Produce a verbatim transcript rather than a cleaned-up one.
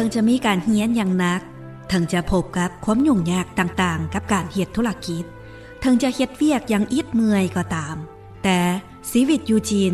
งจะมีการเฮียนอย่างนักถึงจะพบกับความยุ่งยากต่างๆกับการเฮ็ดธุรกิจถึงจะเฮ็ดเวียกอย่างอิดเมื่อยก็ตามแต่ชีวิตอยู่จีน